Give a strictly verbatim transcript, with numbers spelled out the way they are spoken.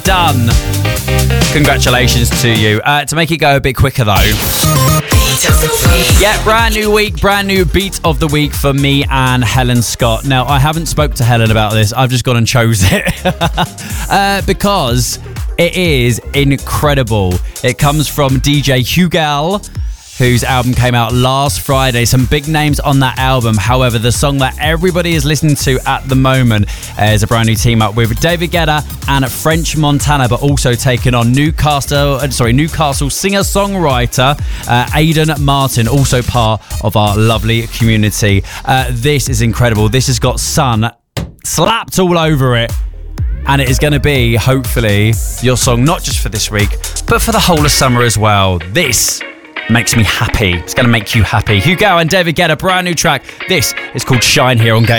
Done. Congratulations to you. Uh, to make it go a bit quicker though. Yeah, brand new week, brand new beat of the week for me and Helen Scott. Now, I haven't spoke to Helen about this. I've just gone and chose it uh, because it is incredible. It comes from D J Hugal, whose album came out last Friday. Some big names on that album. However, the song that everybody is listening to at the moment is a brand new team up with David Guetta and French Montana, but also taking on Newcastle, sorry, Newcastle singer-songwriter uh, Aidan Martin, also part of our lovely community. Uh, this is incredible. This has got Sun slapped all over it. And it is going to be, hopefully, your song, not just for this week, but for the whole of summer as well. This makes me happy. It's going to make you happy. Hugo and David Guetta, brand new track. This is called Shine here on Game.